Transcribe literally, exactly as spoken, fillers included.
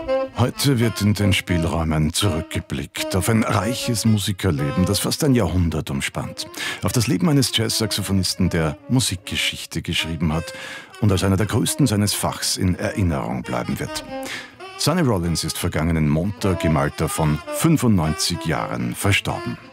Heute wird in den Spielräumen zurückgeblickt auf ein reiches Musikerleben, das fast ein Jahrhundert umspannt. Auf das Leben eines Jazzsaxophonisten, der Musikgeschichte geschrieben hat und als einer der größten seines Fachs in Erinnerung bleiben wird. Sonny Rollins ist vergangenen Montag im Alter von fünfundneunzig Jahren verstorben.